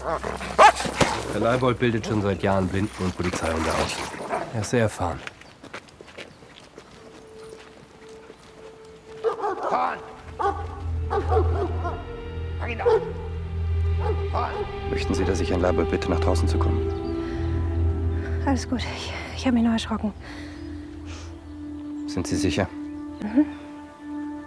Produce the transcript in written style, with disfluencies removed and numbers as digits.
Herr Leibold bildet schon seit Jahren Blinden- und Polizeihunde aus. Er ist sehr erfahren. Möchten Sie, dass ich Herrn Leibold bitte, nach draußen zu kommen? Alles gut, ich habe mich nur erschrocken. Sind Sie sicher? Mhm.